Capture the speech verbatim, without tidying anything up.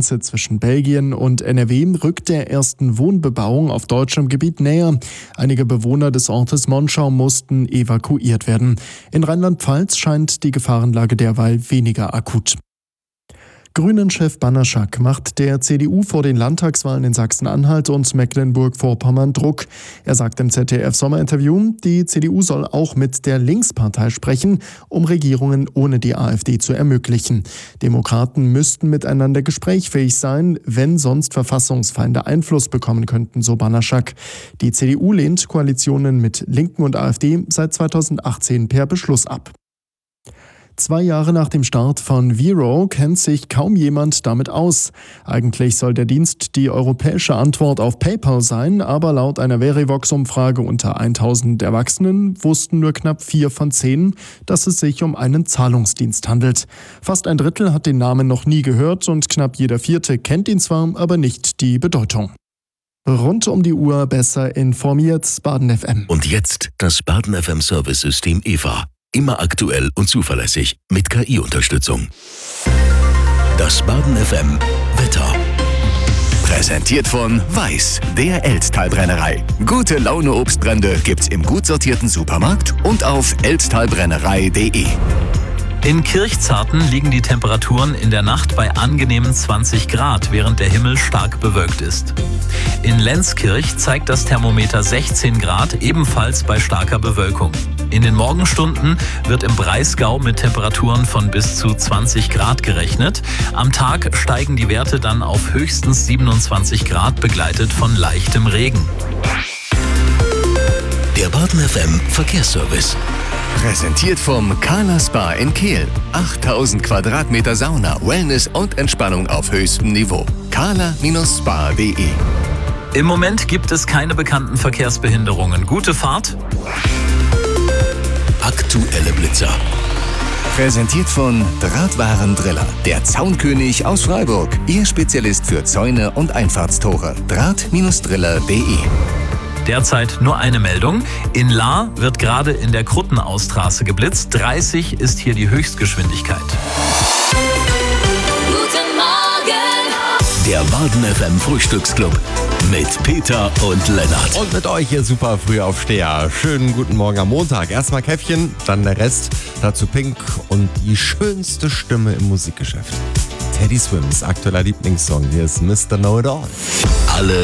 Grenze zwischen Belgien und N R W rückt der ersten Wohnbebauung auf deutschem Gebiet näher. Einige Bewohner des Ortes Monschau mussten evakuiert werden. In Rheinland-Pfalz scheint die Gefahrenlage derweil weniger akut. Grünen-Chef Banaszak macht der C D U vor den Landtagswahlen in Sachsen-Anhalt und Mecklenburg-Vorpommern Druck. Er sagt im Z D F-Sommerinterview, die C D U soll auch mit der Linkspartei sprechen, um Regierungen ohne die AfD zu ermöglichen. Demokraten müssten miteinander gesprächsfähig sein, wenn sonst Verfassungsfeinde Einfluss bekommen könnten, so Banaszak. Die C D U lehnt Koalitionen mit Linken und AfD seit zweitausendachtzehn per Beschluss ab. Zwei Jahre nach dem Start von Vero kennt sich kaum jemand damit aus. Eigentlich soll der Dienst die europäische Antwort auf PayPal sein, aber laut einer Verivox-Umfrage unter tausend Erwachsenen wussten nur knapp vier von zehn, dass es sich um einen Zahlungsdienst handelt. Fast ein Drittel hat den Namen noch nie gehört und knapp jeder Vierte kennt ihn zwar, aber nicht die Bedeutung. Rund um die Uhr besser informiert, Baden F M. Und jetzt das Baden F M Service-System E V A. Immer aktuell und zuverlässig mit K I-Unterstützung. Das Baden F M Wetter. Präsentiert von Weiß, der Elztal-Brennerei. Gute Laune Obstbrände gibt's im gut sortierten Supermarkt und auf elztalbrennerei punkt de. In Kirchzarten liegen die Temperaturen in der Nacht bei angenehmen zwanzig Grad, während der Himmel stark bewölkt ist. In Lenzkirch zeigt das Thermometer sechzehn Grad, ebenfalls bei starker Bewölkung. In den Morgenstunden wird im Breisgau mit Temperaturen von bis zu zwanzig Grad gerechnet. Am Tag steigen die Werte dann auf höchstens siebenundzwanzig Grad, begleitet von leichtem Regen. Der Baden F M Verkehrsservice. Präsentiert vom Kala Spa in Kehl. achttausend Quadratmeter Sauna, Wellness und Entspannung auf höchstem Niveau. kala Spa punkt de. Im Moment gibt es keine bekannten Verkehrsbehinderungen. Gute Fahrt. Aktuelle Blitzer. Präsentiert von Drahtwarendriller, der Zaunkönig aus Freiburg. Ihr Spezialist für Zäune und Einfahrtstore. Draht Driller punkt de. Derzeit nur eine Meldung. In Lahr wird gerade in der Kruttenaustraße geblitzt. dreißig ist hier die Höchstgeschwindigkeit. Guten Morgen! Der Baden F M Frühstücksclub mit Peter und Lennart. Und mit euch, ihr super Frühaufsteher. Schönen guten Morgen am Montag. Erstmal Käffchen, dann der Rest. Dazu Pink und die schönste Stimme im Musikgeschäft. Teddy Swims aktueller Lieblingssong. Hier ist Mister Know It All. Alle